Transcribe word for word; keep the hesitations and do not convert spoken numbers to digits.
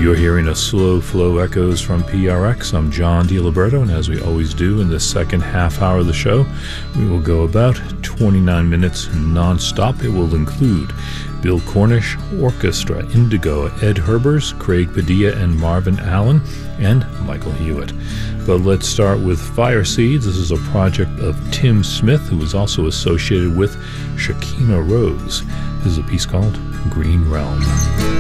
You're hearing a slow flow echoes from P R X. I'm John DiLiberto, and as we always do in the second half hour of the show, we will go about twenty-nine minutes non-stop. It will include Bill Cornish Orchestra, Indigo, Ed Herbers, Craig Padilla and Marvin Allen, and Michael Hewitt. But let's start with Fire Seeds. This is a project of Tim Smith, who is also associated with Shakina Rose. This is a piece called Green Realm.